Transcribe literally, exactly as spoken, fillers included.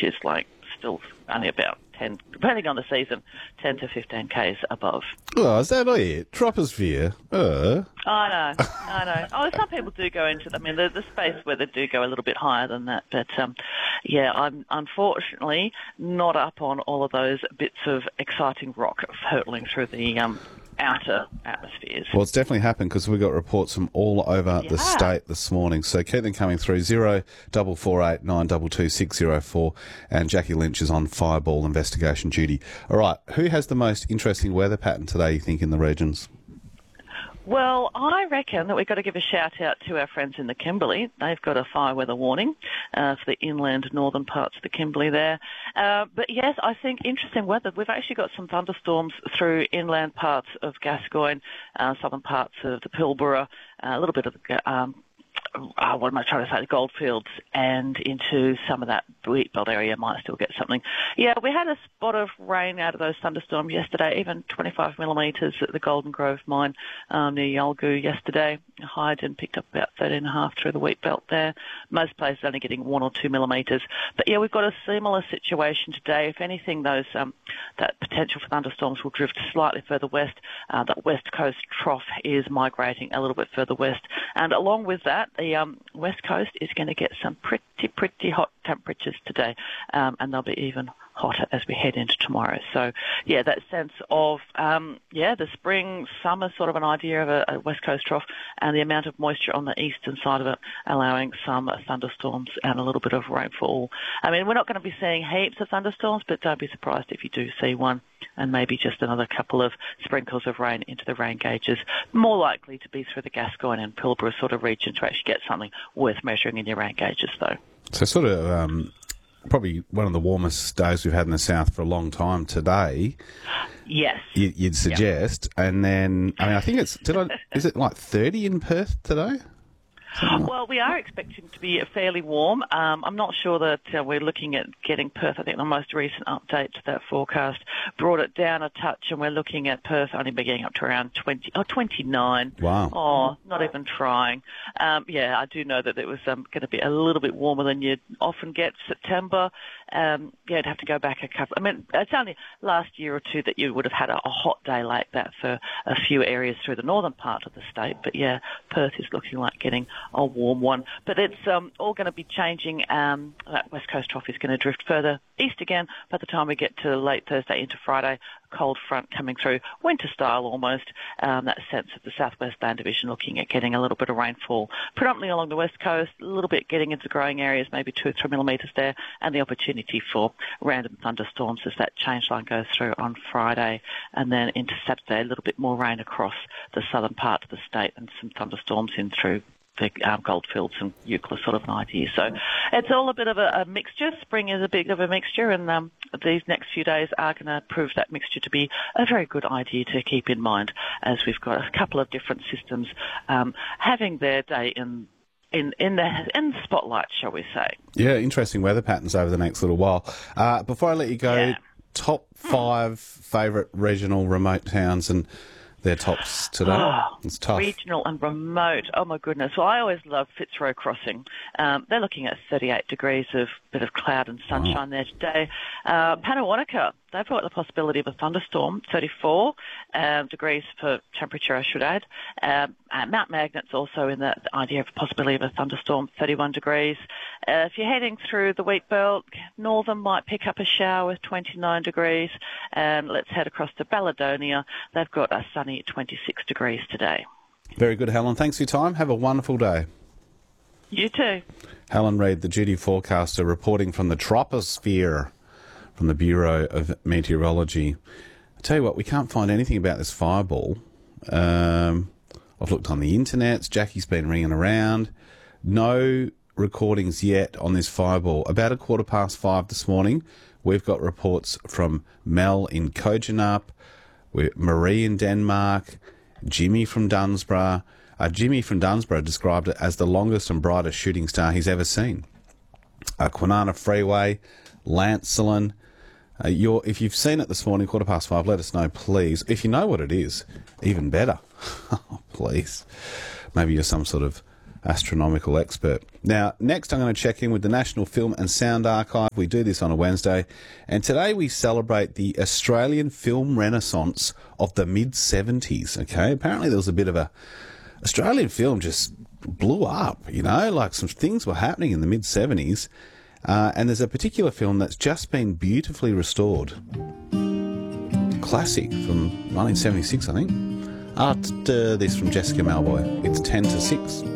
is like still only about ten, depending on the season, ten to fifteen k's above. Oh, is that it? Troposphere? Uh. I know, I know. Oh, some people do go into them. I mean, there's the space where they do go a little bit higher than that. But, um, yeah, I'm unfortunately not up on all of those bits of exciting rock hurtling through the um, outer atmospheres. Well, it's definitely happened because we got reports from all over Yeah. the state this morning. So keep them coming through. Zero double four eight nine double two six zero four, and Jackie Lynch is on Fireball investigation duty. All right, who has the most interesting weather pattern today, you think, in the regions? Well, I reckon that we've got to give a shout out to our friends in the Kimberley. They've got a fire weather warning uh, for the inland northern parts of the Kimberley there. Uh, but yes, I think interesting weather. We've actually got some thunderstorms through inland parts of Gascoyne, uh, southern parts of the Pilbara, uh, a little bit of the um, Uh, what am I trying to say, the Goldfields, and into some of that Wheatbelt area might still get something. Yeah, we had a spot of rain out of those thunderstorms yesterday, even twenty-five millimetres at the Golden Grove mine um, near Yalgoo yesterday. Hyden picked up about thirteen and a half through the Wheatbelt there. Most places only getting one or two millimetres. But yeah, we've got a similar situation today. If anything, those um, that potential for thunderstorms will drift slightly further west. Uh, that west coast trough is migrating a little bit further west. And along with that, the um, west coast is going to get some pretty, pretty hot temperatures today, um, and they'll be even hotter as we head into tomorrow. So, yeah, that sense of, um, yeah, the spring, summer sort of an idea of a, a west coast trough, and the amount of moisture on the eastern side of it, allowing some thunderstorms and a little bit of rainfall. I mean, we're not going to be seeing heaps of thunderstorms, but don't be surprised if you do see one, and maybe just another couple of sprinkles of rain into the rain gauges. More likely to be through the Gascoyne and Pilbara sort of region to actually get something worth measuring in your rain gauges, though. So sort of um, probably one of the warmest days we've had in the south for a long time today. Yes. You, you'd suggest. Yep. And then, I mean, I think it's, did I, is it like thirty in Perth today? Well, we are expecting to be fairly warm. Um, I'm not sure that uh, we're looking at getting Perth. I think the most recent update to that forecast brought it down a touch, and we're looking at Perth only be getting up to around twenty, oh, twenty-nine. Wow. Oh, not even trying. Um, yeah, I do know that it was um, going to be a little bit warmer than you'd often get September. Um, yeah, you'd have to go back a couple. I mean, it's only last year or two that you would have had a, a hot day like that for a few areas through the northern part of the state. But yeah, Perth is looking like getting a warm one. But it's um, all going to be changing. Um, that west coast trough is going to drift further east again by the time we get to late Thursday into Friday. A cold front coming through, winter style almost. Um, that sense of the southwest land division looking at getting a little bit of rainfall, predominantly along the west coast, a little bit getting into growing areas, maybe two or three millimetres there, and the opportunity for random thunderstorms as that change line goes through on Friday, and then into Saturday, a little bit more rain across the southern part of the state and some thunderstorms in through the um, Goldfields and Euclid sort of an idea. So it's all a bit of a, a mixture. Spring is a bit of a mixture, and um, these next few days are going to prove that mixture to be a very good idea to keep in mind, as we've got a couple of different systems um, having their day in in in the in the spotlight, shall we say. Yeah, interesting weather patterns over the next little while. Uh, before I let you go, Yeah. top five favourite regional remote towns and their tops today. Oh, it's tough. Regional and remote. Oh, my goodness. Well, I always love Fitzroy Crossing. Um, they're looking at thirty-eight degrees of bit of cloud and sunshine there today. Uh, Panawanica, they've got the possibility of a thunderstorm, thirty-four um, degrees for temperature, I should add. Um, uh, Mount Magnet's also in the, the idea of a possibility of a thunderstorm, thirty-one degrees. Uh, if you're heading through the Wheatbelt, Northern might pick up a shower with twenty-nine degrees. Um, let's head across to Baladonia. They've got a sunny twenty-six degrees today. Very good, Helen. Thanks for your time. Have a wonderful day. You too. Helen Reid, the duty forecaster, reporting from the troposphere from the Bureau of Meteorology. I tell you what, we can't find anything about this fireball. Um, I've looked on the internet. Jackie's been ringing around. No recordings yet on this fireball. About a quarter past five this morning, we've got reports from Mel in Kojonup, Marie in Denmark, Jimmy from Dunsborough. Uh, Jimmy from Dunsborough described it as the longest and brightest shooting star he's ever seen. Uh, Kwinana Freeway, Lancelin. Uh, you're, if you've seen it this morning, quarter past five, let us know, please. If you know what it is, even better. Please. Maybe you're some sort of astronomical expert. Now, next I'm going to check in with the National Film and Sound Archive. We do this on a Wednesday, and today we celebrate the Australian film renaissance of the mid seventies, okay? Apparently there was a bit of a... Australian film just blew up, you know, like some things were happening in the mid seventies, uh, and there's a particular film that's just been beautifully restored. Classic from nineteen seventy-six, I think. After this from Jessica Malboy. It's ten to six.